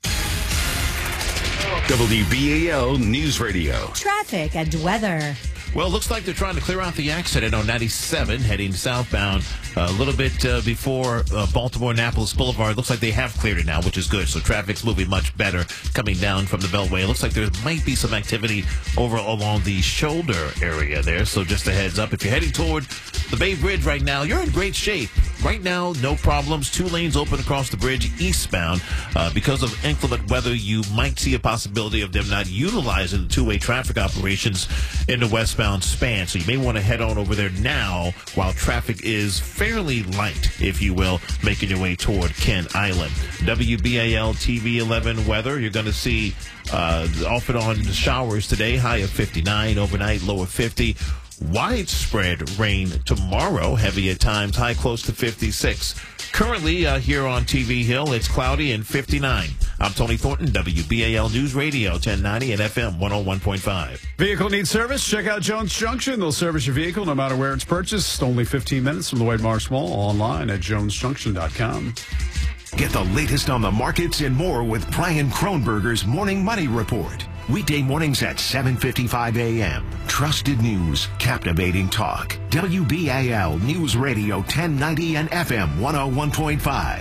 W B A L News Radio. Traffic and weather. Well, it looks like they're trying to clear out the accident on ninety-seven heading southbound a little bit uh, before uh, Baltimore-Annapolis Boulevard. Looks like they have cleared it now, which is good. So traffic's moving much better coming down from the Beltway. It looks like there might be some activity over along the shoulder area there. So just a heads up. If you're heading toward the Bay Bridge right now, you're in great shape. Right now, no problems. Two lanes open across the bridge eastbound. Uh, because of inclement weather, you might see a possibility of them not utilizing the two-way traffic operations in the westbound span. So you may want to head on over there now while traffic is fairly light, if you will, making your way toward Kent Island. W B A L T V eleven weather. You're going to see uh, off and on showers today, high of fifty-nine, overnight low of fifty. Widespread rain tomorrow, heavy at times, high close to fifty-six. Currently, uh, here on T V Hill, it's cloudy and fifty-nine. I'm Tony Thornton, W B A L News Radio, ten ninety and F M one oh one point five. Vehicle needs service? Check out Jones Junction. They'll service your vehicle no matter where it's purchased. Only fifteen minutes from the White Marsh Mall. Online at jones junction dot com. Get the latest on the markets and more with Brian Kronberger's Morning Money Report. Weekday mornings at seven fifty-five a.m. Trusted news, captivating talk. W B A L News Radio ten ninety and F M one oh one point five.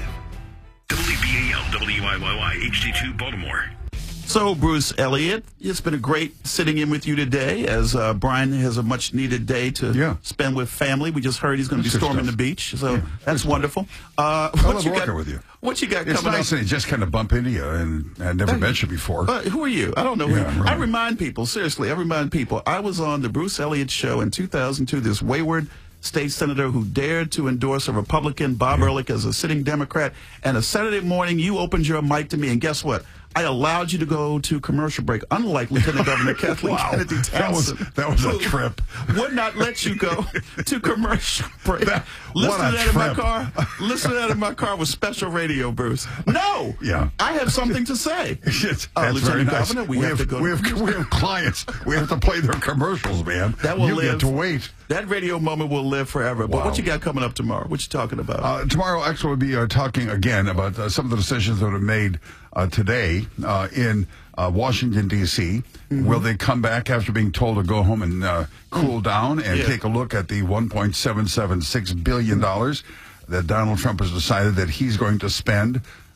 W B A L W I Y Y H D two Baltimore. So, Bruce Elliott, it's been a great sitting in with you today as uh, Brian has a much-needed day to Yeah. spend with family. We just heard he's going to be That's good storming stuff. the beach, so Yeah, that's good wonderful. Uh, I what love you working got, with you. What you got It's coming nice up? that you just kind of bump into you, and I'd never met you before. Uh, who are you? I don't know. Yeah, who. right. I remind people, seriously, I remind people, I was on the Bruce Elliott Show in two thousand two, this wayward state senator who dared to endorse a Republican, Bob Ehrlich, as a sitting Democrat, and a Saturday morning, you opened your mic to me, and guess what? I allowed you to go to commercial break, unlike Lieutenant Governor Kathleen Wow. Kennedy That was- Townsend. that was a who trip. Would not let you go to commercial break. That- Listen what to a that in my trip. car. Listen to that in my car with special radio, Bruce. No. Yeah. I have something to say. It's, Uh, that's Lieutenant very nice. Governor, we, have, to go. We have, we have clients. We have to play their commercials, man. That will you live. get to wait. That radio moment will live forever. But Wow. what you got coming up tomorrow? What you talking about? Uh, tomorrow, actually, we'll be uh, talking again about uh, some of the decisions that are made uh, today uh, in uh, Washington, D C Mm-hmm. Will they come back after being told to go home and uh, cool down and Yeah. take a look at the one point seven seven six billion dollars that Donald Trump has decided that he's going to spend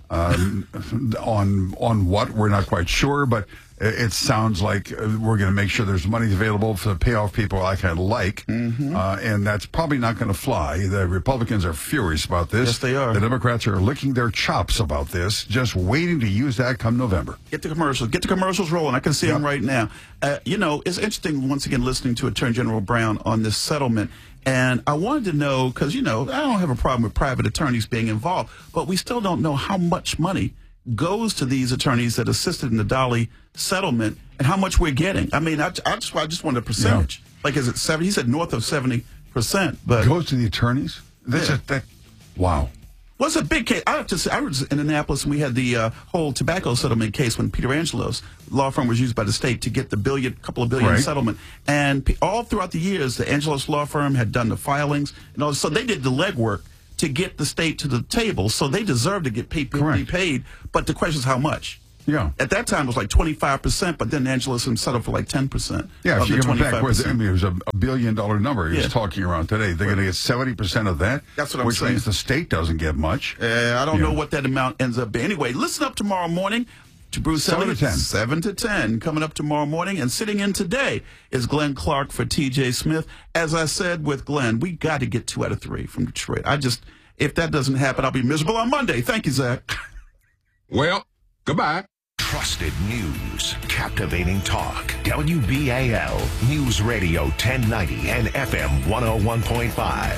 Um, on on what, we're not quite sure, but it sounds like we're going to make sure there's money available to pay off people I kind of like, mm-hmm. uh, and that's probably not going to fly. The Republicans are furious about this. Yes, they are. The Democrats are licking their chops about this, just waiting to use that come November. Get the commercials. Get the commercials rolling. I can see yep. them right now. Uh, you know, it's interesting, once again, listening to Attorney General Brown on this settlement. And I wanted to know, because, you know, I don't have a problem with private attorneys being involved, but we still don't know how much money goes to these attorneys that assisted in the Dolly settlement and how much we're getting. I mean, I, I just I just wanted a percentage. Yeah. Like, is it seventy? He said north of seventy percent. But goes to the attorneys? That's yeah. a, that, wow. Well, it's a big case. I have to say, I was in Annapolis, and we had the uh, whole tobacco settlement case when Peter Angelo's law firm was used by the state to get the billion, couple of billion right. settlement. And p- all throughout the years, the Angelo's law firm had done the filings, and all, so they did the legwork to get the state to the table. So they deserve to get paid, be paid. But the question is how much. Yeah. At that time, it was like twenty-five percent, but then Angelos settled for like ten percent. Yeah, if you come back with, I mean, it was a, a billion dollar number he was yeah. talking around today. They're right. going to get seventy percent of that. That's what I'm which saying. Which means the state doesn't get much. Uh, I don't yeah. know what that amount ends up being. Anyway, listen up tomorrow morning to Bruce seven Elliott. to ten. seven to ten coming up tomorrow morning. And sitting in today is Glenn Clark for T J Smith. As I said with Glenn, we got to get two out of three from Detroit. I just, if that doesn't happen, I'll be miserable on Monday. Thank you, Zach. Well, goodbye. Trusted news, captivating talk. W B A L News Radio ten ninety and F M one oh one point five.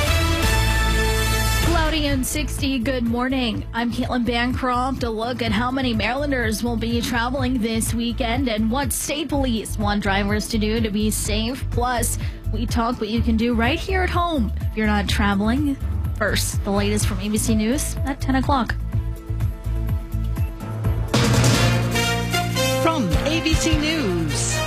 Cloudy and sixty, good morning. I'm Caitlin Bancroft. A look at how many Marylanders will be traveling this weekend and what state police want drivers to do to be safe. Plus, we talk what you can do right here at home if you're not traveling. First, the latest from A B C News at ten o'clock. From A B C News,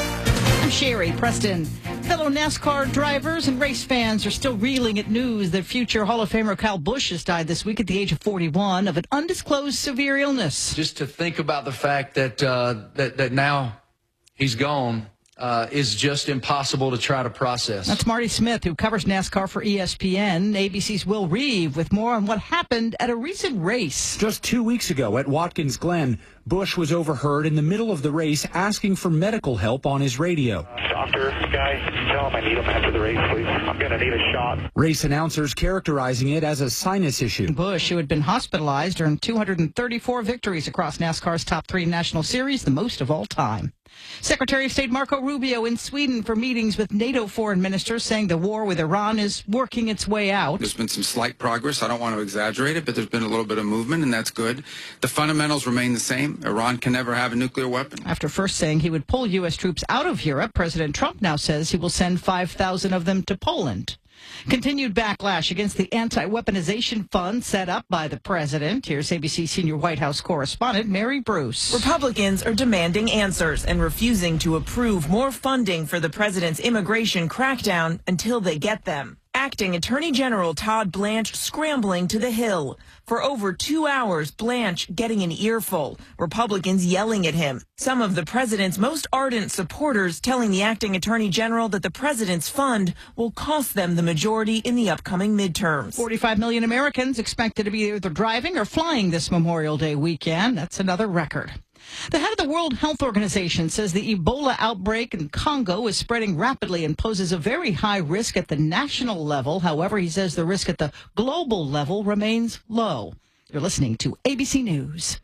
I'm Sherry Preston. Fellow NASCAR drivers and race fans are still reeling at news that future Hall of Famer Kyle Busch has died this week at the age of forty-one of an undisclosed severe illness. Just to think about the fact that uh, that, that now he's gone uh, is just impossible to try to process. That's Marty Smith, who covers NASCAR for E S P N. A B C's Will Reeve with more on what happened at a recent race. Just two weeks ago at Watkins Glen, Busch was overheard in the middle of the race asking for medical help on his radio. Doctor, guy, tell him I need him after the race, please. I'm going to need a shot. Race announcers characterizing it as a sinus issue. Busch, who had been hospitalized, earned two hundred thirty-four victories across NASCAR's top three national series, the most of all time. Secretary of State Marco Rubio in Sweden for meetings with NATO foreign ministers, saying the war with Iran is working its way out. There's been some slight progress. I don't want to exaggerate it, but there's been a little bit of movement, and that's good. The fundamentals remain the same. Iran can never have a nuclear weapon. After first saying he would pull U S troops out of Europe, President Trump now says he will send five thousand of them to Poland. Continued backlash against the anti-weaponization fund set up by the president. Here's A B C senior White House correspondent Mary Bruce. Republicans are demanding answers and refusing to approve more funding for the president's immigration crackdown until they get them. Acting Attorney General Todd Blanche scrambling to the Hill. For over two hours, Blanche getting an earful. Republicans yelling at him. Some of the president's most ardent supporters telling the acting Attorney General that the president's fund will cost them the majority in the upcoming midterms. forty-five million Americans expected to be either driving or flying this Memorial Day weekend. That's another record. The head of the World Health Organization says the Ebola outbreak in Congo is spreading rapidly and poses a very high risk at the national level. However, he says the risk at the global level remains low. You're listening to A B C News.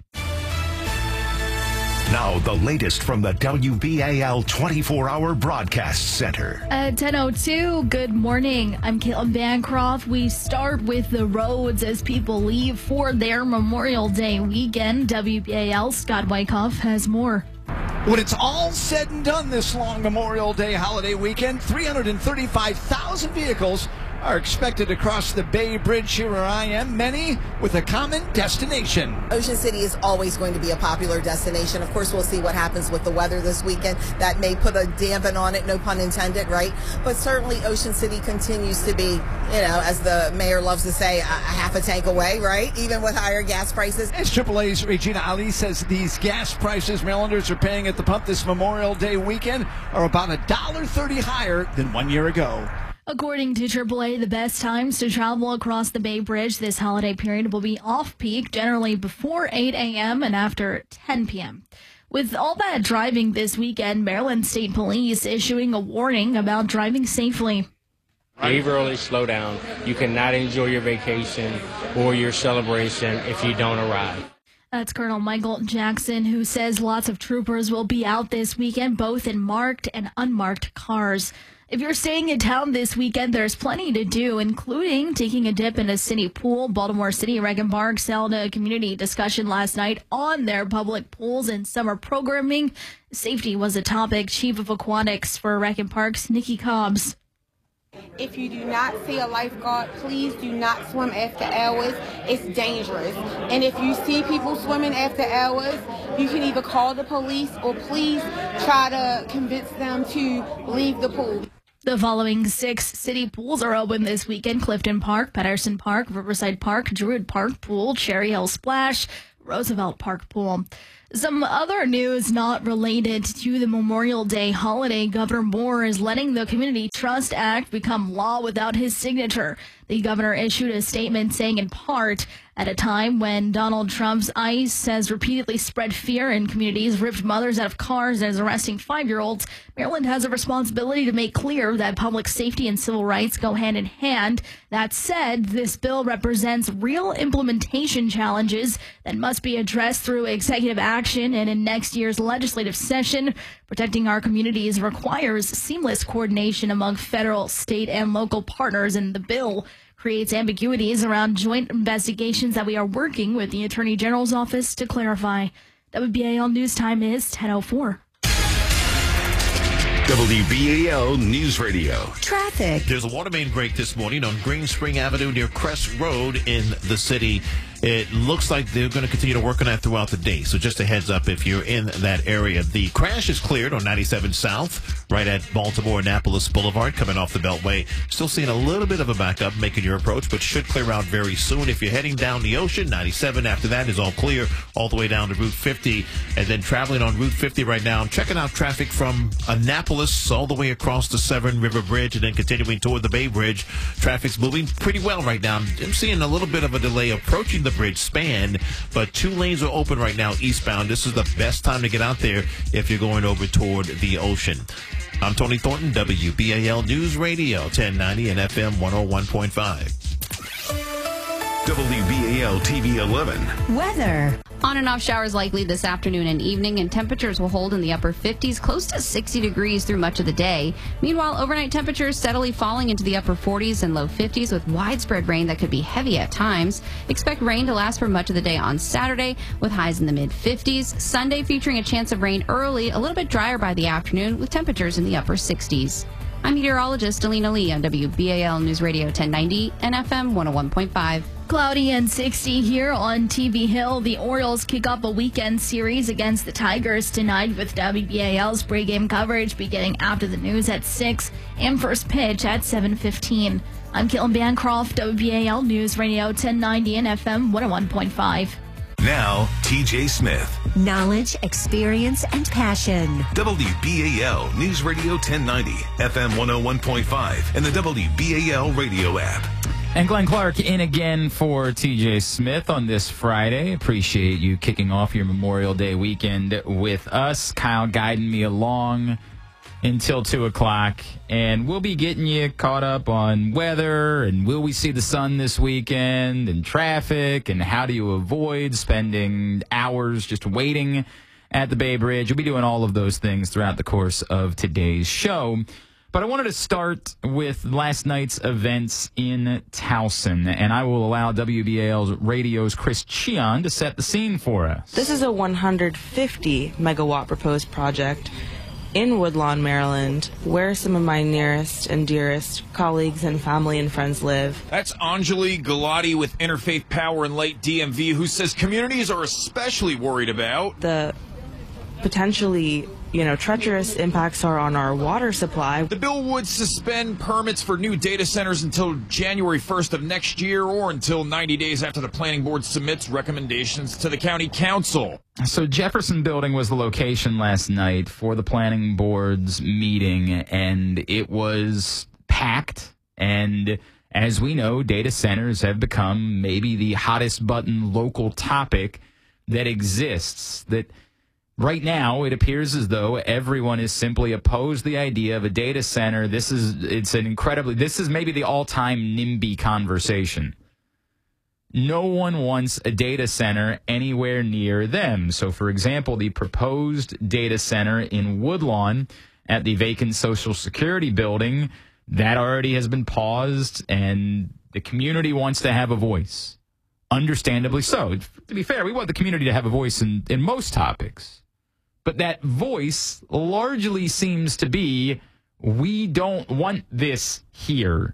Now, the latest from the W B A L twenty-four hour Broadcast Center. At ten oh two, good morning. I'm Caitlin Bancroft. We start with the roads as people leave for their Memorial Day weekend. W B A L Scott Wyckoff has more. When it's all said and done this long Memorial Day holiday weekend, three hundred thirty-five thousand vehicles are expected to cross the Bay Bridge here where I am, many with a common destination. Ocean City is always going to be a popular destination. Of course, we'll see what happens with the weather this weekend. That may put a dampen on it, no pun intended, right? But certainly Ocean City continues to be, you know, as the mayor loves to say, a half a tank away, right? Even with higher gas prices. As triple A's Regina Ali says, these gas prices Marylanders are paying at the pump this Memorial Day weekend are about one dollar thirty higher than one year ago. According to triple A, the best times to travel across the Bay Bridge this holiday period will be off-peak, generally before eight a.m. and after ten p.m. With all that driving this weekend, Maryland State Police issuing a warning about driving safely. Leave early, slow down. You cannot enjoy your vacation or your celebration if you don't arrive. That's Colonel Michael Jackson, who says lots of troopers will be out this weekend, both in marked and unmarked cars. If you're staying in town this weekend, there's plenty to do, including taking a dip in a city pool. Baltimore City Rec and Parks held a community discussion last night on their public pools and summer programming. Safety was a topic. Chief of Aquatics for Rec and Parks, Nikki Cobbs. If you do not see a lifeguard, please do not swim after hours. It's dangerous. And if you see people swimming after hours, you can either call the police or please try to convince them to leave the pool. The following six city pools are open this weekend: Clifton Park, Patterson Park, Riverside Park, Druid Park Pool, Cherry Hill Splash, Roosevelt Park Pool. Some other news not related to the Memorial Day holiday. Governor Moore is letting the Community Trust Act become law without his signature. The governor issued a statement saying, in part, at a time when Donald Trump's ICE has repeatedly spread fear in communities, ripped mothers out of cars, and is arresting five-year-olds, Maryland has a responsibility to make clear that public safety and civil rights go hand in hand. That said, this bill represents real implementation challenges that must be addressed through executive action and in next year's legislative session. Protecting our communities requires seamless coordination among federal, state, and local partners, and the bill creates ambiguities around joint investigations that we are working with the Attorney General's office to clarify. W B A L News Time is ten oh four. W B A L News Radio. Traffic. There's a water main break this morning on Green Spring Avenue near Crest Road in the city. It looks like they're going to continue to work on that throughout the day. So just a heads up if you're in that area. The crash is cleared on ninety-seven South, right at Baltimore-Annapolis Boulevard, coming off the Beltway. Still seeing a little bit of a backup making your approach, but should clear out very soon. If you're heading down the ocean, ninety-seven after that is all clear, all the way down to Route fifty. And then traveling on Route fifty right now, I'm checking out traffic from Annapolis all the way across the Severn River Bridge and then continuing toward the Bay Bridge. Traffic's moving pretty well right now. I'm seeing a little bit of a delay approaching the bridge span, but two lanes are open right now eastbound. This is the best time to get out there if you're going over toward the ocean. I'm Tony Thornton, W B A L News Radio, ten ninety and F M one oh one point five. W B A L T V eleven. Weather. On and off showers likely this afternoon and evening, and temperatures will hold in the upper fifties, close to sixty degrees through much of the day. Meanwhile, overnight temperatures steadily falling into the upper forties and low fifties with widespread rain that could be heavy at times. Expect rain to last for much of the day on Saturday with highs in the mid fifties. Sunday featuring a chance of rain early, a little bit drier by the afternoon with temperatures in the upper sixties. I'm meteorologist Alina Lee on W B A L News Radio ten ninety and F M one oh one point five. Cloudy and sixty here on T V Hill. The Orioles kick off a weekend series against the Tigers tonight with W B A L's pregame coverage beginning after the news at six and first pitch at seven fifteen. I'm Caitlin Bancroft, W B A L News Radio ten ninety and F M one oh one point five. Now, T J Smith. Knowledge, experience, and passion. W B A L News Radio ten ninety, F M one oh one point five, and the W B A L radio app. And Glenn Clark in again for T J Smith on this Friday. Appreciate you kicking off your Memorial Day weekend with us. Kyle guiding me along until two o'clock. And we'll be getting you caught up on weather and will we see the sun this weekend and traffic and how do you avoid spending hours just waiting at the Bay Bridge. We'll be doing all of those things throughout the course of today's show. But I wanted to start with last night's events in Towson, and I will allow W B A L Radio's Chris Cheon to set the scene for us. This is a one hundred fifty megawatt proposed project in Woodlawn, Maryland, where some of my nearest and dearest colleagues and family and friends live. That's Anjali Galati with Interfaith Power and Light D M V, who says communities are especially worried about the potentially, you know, treacherous impacts are on our water supply. The bill would suspend permits for new data centers until January first of next year or until ninety days after the planning board submits recommendations to the county council. So Jefferson Building was the location last night for the planning board's meeting, and it was packed. And as we know, data centers have become maybe the hottest button local topic that exists. That right now, it appears as though everyone is simply opposed to the idea of a data center. This is, it's an incredibly, this is maybe the all-time NIMBY conversation. No one wants a data center anywhere near them. So, for example, the proposed data center in Woodlawn at the vacant Social Security building, that already has been paused, and the community wants to have a voice. Understandably so. To be fair, we want the community to have a voice in, in most topics. But that voice largely seems to be, we don't want this here.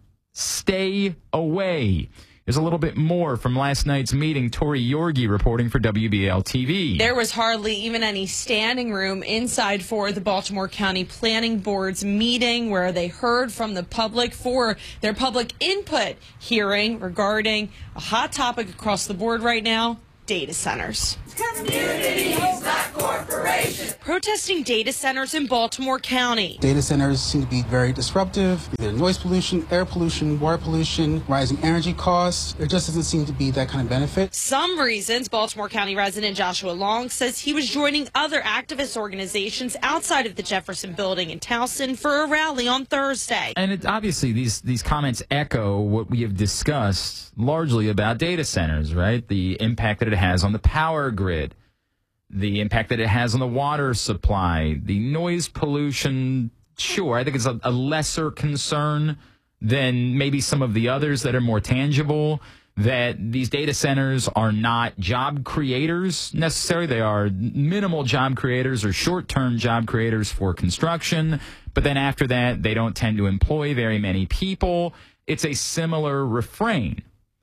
Stay away. There's a little bit more from last night's meeting. Tori Yorgi reporting for W B A L T V. There was hardly even any standing room inside for the Baltimore County Planning Board's meeting, where they heard from the public for their public input hearing regarding a hot topic across the board right now, data centers. Communities, not corporations. Protesting data centers in Baltimore County. Data centers seem to be very disruptive. Either noise pollution, air pollution, water pollution, rising energy costs. There just doesn't seem to be that kind of benefit. Some reasons. Baltimore County resident Joshua Long says he was joining other activist organizations outside of the Jefferson Building in Towson for a rally on Thursday. And it, obviously, these, these comments echo what we have discussed largely about data centers, right? The impact that it has on the power grid, the impact that it has on the water supply, the noise pollution. Sure, I think it's a, a lesser concern than maybe some of the others that are more tangible, that these data centers are not job creators necessarily. They are minimal job creators or short-term job creators for construction. But then after that, they don't tend to employ very many people. It's a similar refrain.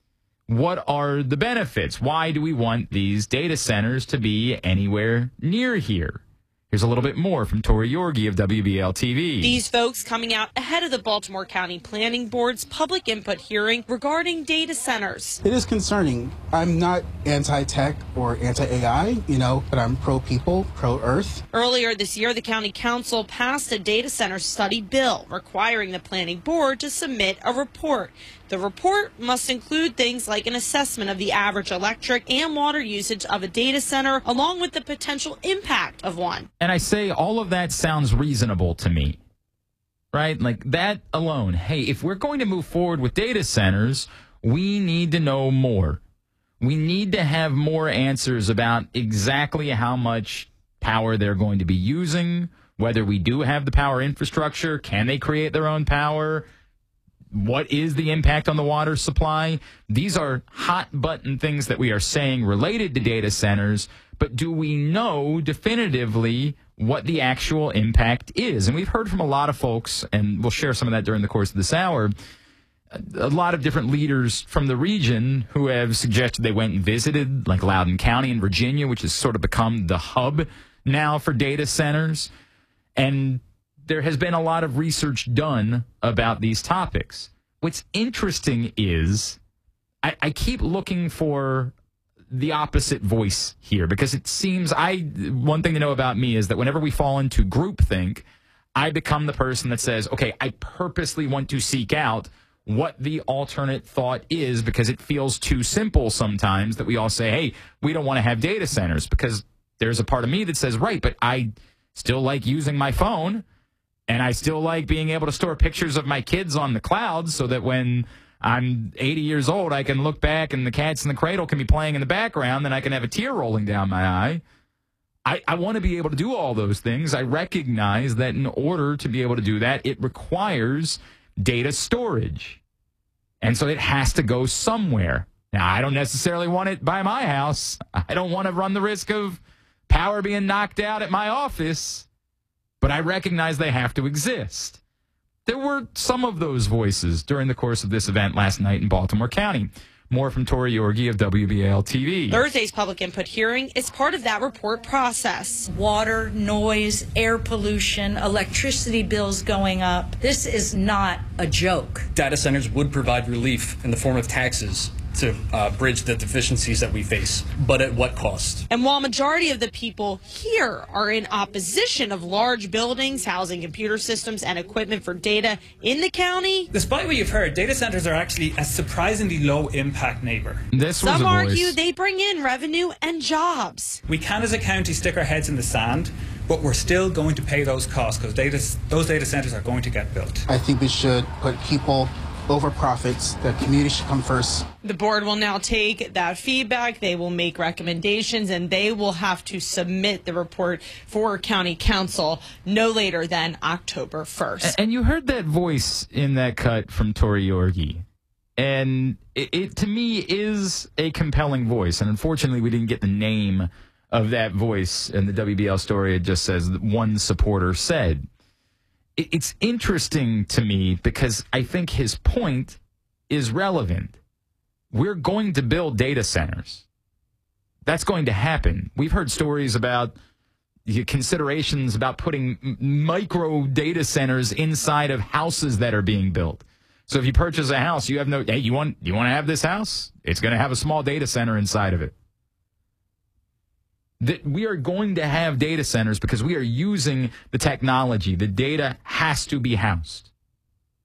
What are the benefits? Why do we want these data centers to be anywhere near here? Here's a little bit more from Tori Yorgi of W B A L T V. These folks coming out ahead of the Baltimore County Planning Board's public input hearing regarding data centers. It is concerning. I'm not anti-tech or anti-A I, you know, but I'm pro-people, pro-earth. Earlier this year, the county council passed a data center study bill requiring the planning board to submit a report. The report must include things like an assessment of the average electric and water usage of a data center, along with the potential impact of one. And I say all of that sounds reasonable to me, right? Like that alone. Hey, if we're going to move forward with data centers, we need to know more. We need to have more answers about exactly how much power they're going to be using, whether we do have the power infrastructure, can they create their own power? What is the impact on the water supply? These are hot button things that we are saying related to data centers, but do we know definitively what the actual impact is? And we've heard from a lot of folks, and we'll share some of that during the course of this hour, a lot of different leaders from the region who have suggested they went and visited, like Loudoun County in Virginia, which has sort of become the hub now for data centers. And there has been a lot of research done about these topics. What's interesting is I, I keep looking for the opposite voice here, because it seems I one thing to know about me is that whenever we fall into groupthink, I become the person that says, okay, I purposely want to seek out what the alternate thought is, because it feels too simple sometimes that we all say, hey, we don't want to have data centers, because there's a part of me that says, right, but I still like using my phone. And I still like being able to store pictures of my kids on the cloud so that when I'm eighty years old, I can look back and the cats in the cradle can be playing in the background and I can have a tear rolling down my eye. I, I want to be able to do all those things. I recognize that in order to be able to do that, it requires data storage. And so it has to go somewhere. Now, I don't necessarily want it by my house. I don't want to run the risk of power being knocked out at my office. But I recognize they have to exist. There were some of those voices during the course of this event last night in Baltimore County. More from Tori Yorgi of W B A L T V. Thursday's public input hearing is part of that report process. Water, noise, air pollution, electricity bills going up. This is not a joke. Data centers would provide relief in the form of taxes to uh, bridge the deficiencies that we face, but at what cost? And while majority of the people here are in opposition of large buildings housing computer systems and equipment for data in the county, despite what you've heard, data centers are actually a surprisingly low impact neighbor. This was some a argue voice. they bring in revenue and jobs. We can, as a county, stick our heads in the sand, but we're still going to pay those costs because data, those data centers are going to get built. I think we should put people over profits. The community should come first. The board will now take that feedback. They will make recommendations, and they will have to submit the report for county council no later than October first. And you heard that voice in that cut from Tori Yorgi. And it, it, to me, is a compelling voice. And unfortunately, we didn't get the name of that voice in the W B L story. It just says that one supporter said. It, it's interesting to me because I think his point is relevant. We're going to build data centers. That's going to happen. We've heard stories about considerations about putting micro data centers inside of houses that are being built. So if you purchase a house, you have no, hey, you want, you want to have this house? It's going to have a small data center inside of it. That we are going to have data centers because we are using the technology. The data has to be housed.